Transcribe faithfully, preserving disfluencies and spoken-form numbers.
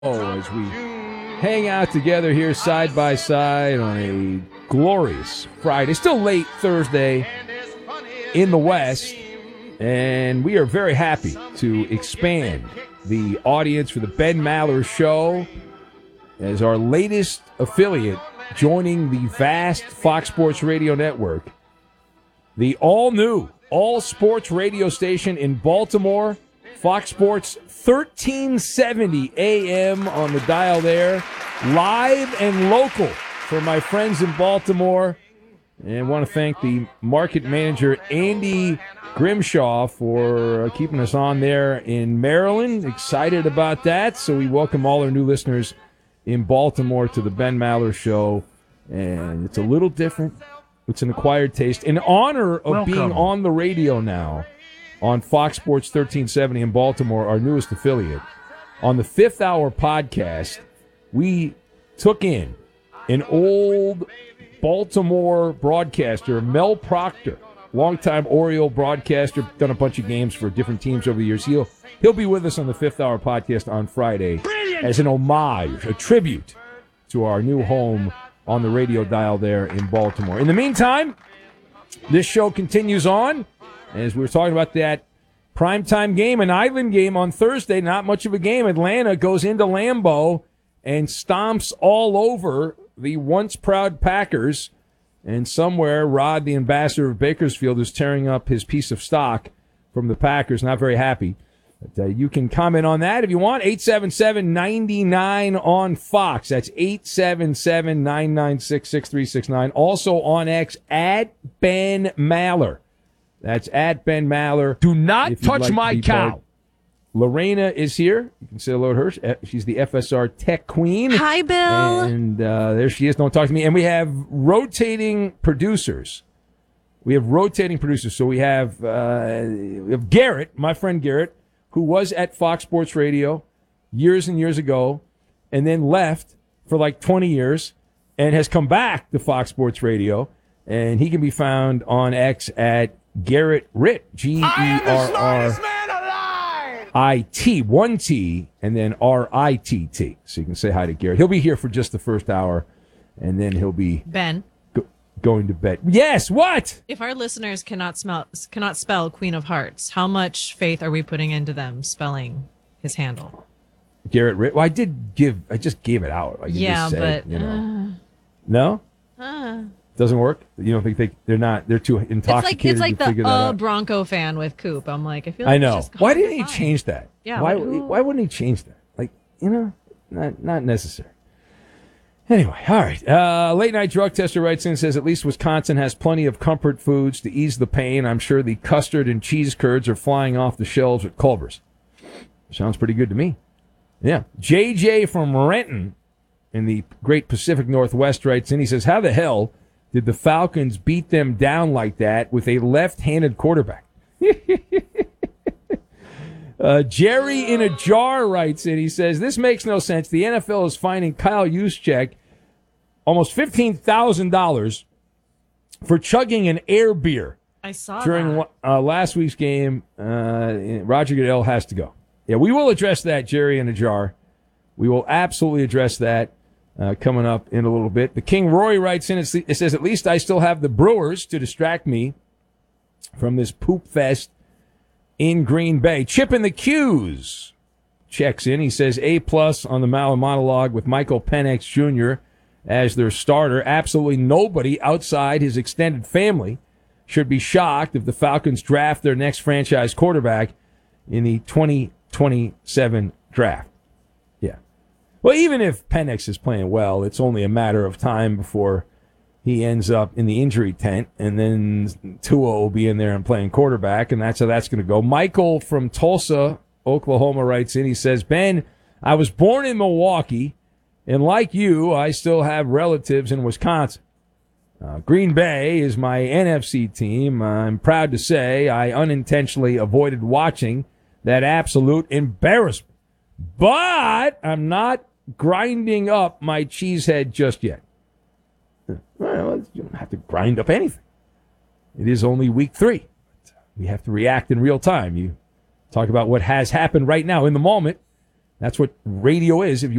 as we hang out together here side by side on a glorious Friday. Still late Thursday in the West, and we are very happy to expand the audience for the Ben Maller Show as our latest affiliate joining the vast Fox Sports Radio network. The all-new, all-sports radio station in Baltimore, Fox Sports thirteen seventy A M on the dial there, live and local for my friends in Baltimore. And I want to thank the market manager, Andy Grimshaw, for keeping us on there in Maryland. Excited about that. So we welcome all our new listeners in Baltimore to the Ben Maller Show. And it's a little different. It's an acquired taste. In honor of welcome. Being on the radio now on Fox Sports thirteen seventy in Baltimore, our newest affiliate, on the Fifth Hour podcast, we took in an old Baltimore broadcaster, Mel Proctor, longtime Oriole broadcaster, done a bunch of games for different teams over the years. He'll he'll be with us on the Fifth Hour podcast on Friday Brilliant. As an homage, a tribute to our new home on the radio dial there in Baltimore. In the meantime, this show continues on. As we were talking about that primetime game, an island game on Thursday, not much of a game. Atlanta goes into Lambeau and stomps all over the once proud Packers. And somewhere, Rod, the ambassador of Bakersfield, is tearing up his piece of stock from the Packers. Not very happy. But, uh, you can comment on that if you want. eight seven seven, nine nine on Fox. That's eight seven seven, nine nine six, six three six nine. Also on X, at Ben Maller. That's at Ben Maller. Do not touch like my cow. Part. Lorena is here. You can say hello to her. She's the F S R Tech Queen. Hi, Bill. And uh, there she is. Don't talk to me. And we have rotating producers. We have rotating producers. So we have, uh, we have Garrett, my friend Garrett, who was at Fox Sports Radio years and years ago and then left for like twenty years and has come back to Fox Sports Radio. And he can be found on X at Garrett Ritt, G E R R I T, one T, and then R I T T. So you can say hi to Garrett. He'll be here for just the first hour, and then he'll be Ben go- going to bed. Yes, what? If our listeners cannot smell, cannot spell Queen of Hearts, how much faith are we putting into them spelling his handle? Garrett Ritt? Well, I did give, I just gave it out. I yeah, just said, but... You know. Uh, no? Uh, Doesn't work? You don't think they, they're not, they're too intoxicated it's like, it's like to figure the, that uh, out? Bronco fan with Coop. I'm like, I feel like I know. It's just Why didn't he fine. change that? Yeah. Why, who, why wouldn't he change that? Like, you know, not, not necessary. Anyway, all right. Uh, late night drug tester writes in and says, at least Wisconsin has plenty of comfort foods to ease the pain. I'm sure the custard and cheese curds are flying off the shelves at Culver's. Sounds pretty good to me. Yeah. J J from Renton in the great Pacific Northwest writes in. He says, how the hell did the Falcons beat them down like that with a left-handed quarterback? uh, Jerry in a jar writes in. He says, this makes no sense. The N F L is fining Kyle Juszczyk almost fifteen thousand dollars for chugging an air beer. I saw during that. Uh, last week's game. Uh, Roger Goodell has to go. Yeah, we will address that, Jerry in a jar. We will absolutely address that. Uh, coming up in a little bit. The King Roy writes in, it says, at least I still have the Brewers to distract me from this poop fest in Green Bay. Chip in the Q's checks in. He says, A-plus on the Maller monologue with Michael Penix Junior as their starter. Absolutely nobody outside his extended family should be shocked if the Falcons draft their next franchise quarterback in the twenty twenty-seven draft. Well, even if Penix is playing well, it's only a matter of time before he ends up in the injury tent, and then Tua will be in there and playing quarterback, and that's how that's going to go. Michael from Tulsa, Oklahoma, writes in. He says, Ben, I was born in Milwaukee, and like you, I still have relatives in Wisconsin. Uh, Green Bay is my N F C team. I'm proud to say I unintentionally avoided watching that absolute embarrassment. But I'm not grinding up my cheesehead just yet. Well, you don't have to grind up anything. It is only week three. We have to react in real time. You talk about what has happened right now in the moment. That's what radio is. If you